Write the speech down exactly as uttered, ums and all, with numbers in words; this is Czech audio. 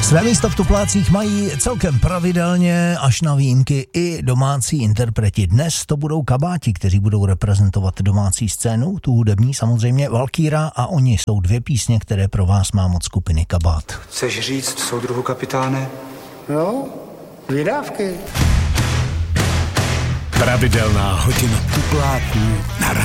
Své místo v tuplácích mají celkem pravidelně až na výjimky i domácí interpreti. Dnes to budou Kabáti, kteří budou reprezentovat domácí scénu, tu hudební samozřejmě, Valkýra a Oni. Jsou dvě písně, které pro vás mám od skupiny Kabát. Chceš říct soudruhu kapitáne? No, vydávky. Pravidelná hodina tupláků na